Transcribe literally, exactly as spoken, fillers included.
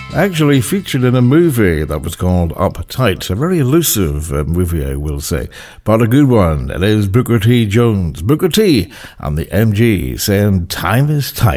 Actually featured in a movie that was called Uptight, a very elusive uh, movie, I will say, but a good one. It is Booker T. Jones, Booker T. and the M G saying time is tight.